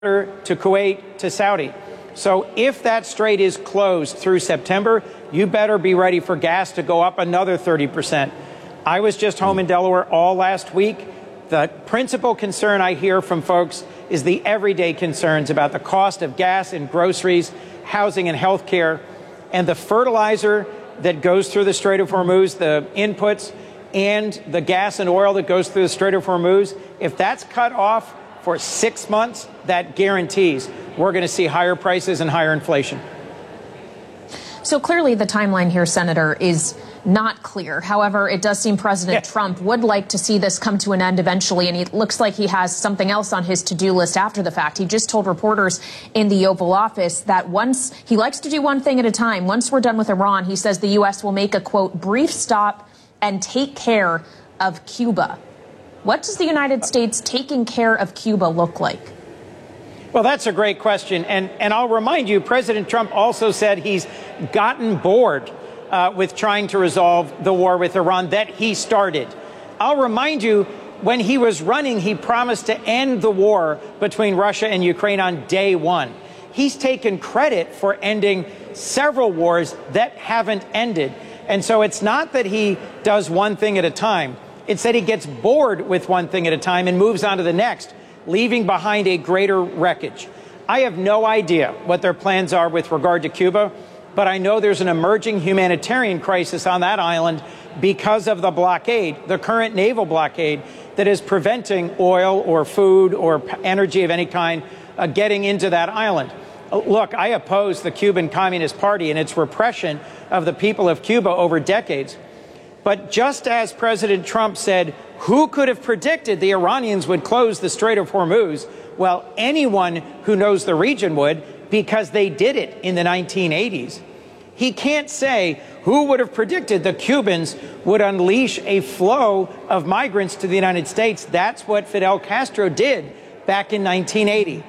to Kuwait to Saudi. So if that strait is closed through September, you better be ready for gas to go up another 30%. I was just home in Delaware all last week. The principal concern I hear from folks is the everyday concerns about the cost of gas and groceries, housing and health care, and the fertilizer that goes through the Strait of Hormuz, the inputs, and the gas and oil that goes through the Strait of Hormuz. If that's cut off for 6 months, that guarantees we're going to see higher prices and higher inflation. So clearly the timeline here, Senator, is not clear. However, it does seem President Trump would like to see this come to an end eventually, and it looks like he has something else on his to-do list after the fact. He just told reporters in the Oval Office that once he likes to do one thing at a time. Once we're done with Iran, he says the U.S. will make a, quote, brief stop and take care of Cuba. What does the United States taking care of Cuba look like? Well, that's a great question. And I'll remind you, President Trump also said he's gotten bored with trying to resolve the war with Iran that he started. I'll remind you, when he was running, he promised to end the war between Russia and Ukraine on day one. He's taken credit for ending several wars that haven't ended. And so it's not that he does one thing at a time. It's that he gets bored with one thing at a time and moves on to the next, leaving behind a greater wreckage. I have no idea what their plans are with regard to Cuba, but I know there's an emerging humanitarian crisis on that island because of the blockade, the current naval blockade, that is preventing oil or food or energy of any kind getting into that island. Look, I oppose the Cuban Communist Party and its repression of the people of Cuba over decades. But just as President Trump said, who could have predicted the Iranians would close the Strait of Hormuz? Well, anyone who knows the region would, because they did it in the 1980s. He can't say who would have predicted the Cubans would unleash a flow of migrants to the United States. That's what Fidel Castro did back in 1980.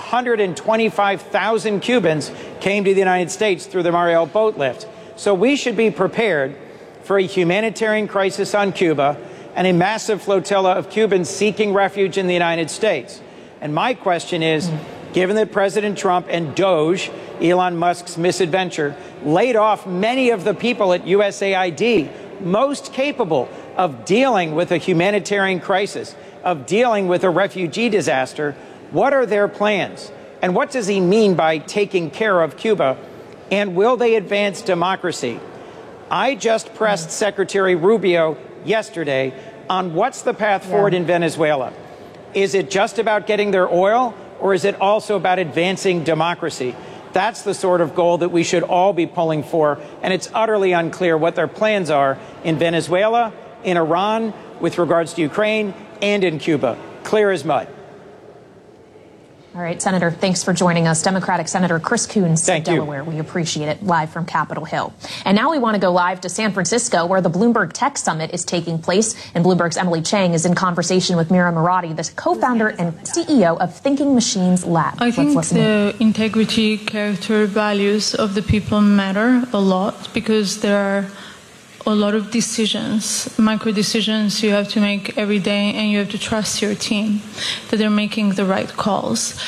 125,000 Cubans came to the United States through the Mariel boat lift. So we should be prepared for a humanitarian crisis on Cuba and a massive flotilla of Cubans seeking refuge in the United States. And my question is, given that President Trump and Doge, Elon Musk's misadventure, laid off many of the people at USAID most capable of dealing with a humanitarian crisis, of dealing with a refugee disaster, what are their plans? And what does he mean by taking care of Cuba? And will they advance democracy? I just pressed Secretary Rubio yesterday on what's the path forward in Venezuela. Is it just about getting their oil, or is it also about advancing democracy? That's the sort of goal that we should all be pulling for, and it's utterly unclear what their plans are in Venezuela, in Iran, with regards to Ukraine, and in Cuba. Clear as mud. All right, Senator, thanks for joining us. Democratic Senator Chris Coons of Delaware. We appreciate it, live from Capitol Hill. And now we want to go live to San Francisco, where the Bloomberg Tech Summit is taking place. And Bloomberg's Emily Chang is in conversation with Mira Murati, the co-founder and CEO of Thinking Machines Lab. I think the integrity, character, values of the people matter a lot, because there are a lot of decisions, micro decisions you have to make every day, and you have to trust your team that they're making the right calls.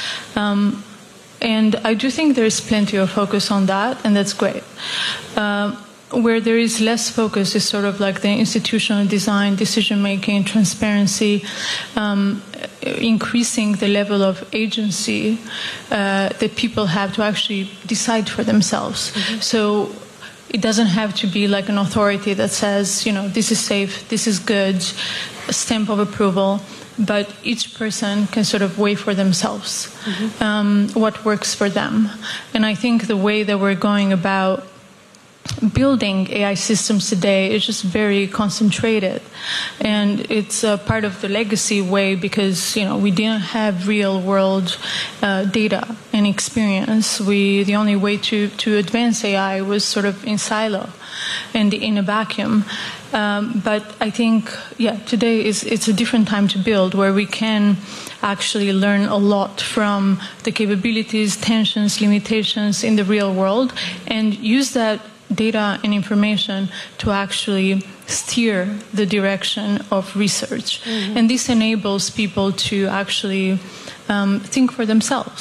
And I do think there's plenty of focus on that, and that's great. Where there is less focus is sort of like the institutional design, decision-making, transparency, increasing the level of agency that people have to actually decide for themselves. So it doesn't have to be like an authority that says, you know, this is safe, this is good, a stamp of approval, but each person can sort of weigh for themselves what works for them. And I think the way that we're going about building AI systems today is just very concentrated, and it's a part of the legacy way, because we didn't have real world data and experience. The only way to advance AI was sort of in silo and in a vacuum. But I think today it's a different time to build, where we can actually learn a lot from the capabilities, tensions, limitations in the real world, and use that data and information to actually steer the direction of research. And this enables people to actually think for themselves.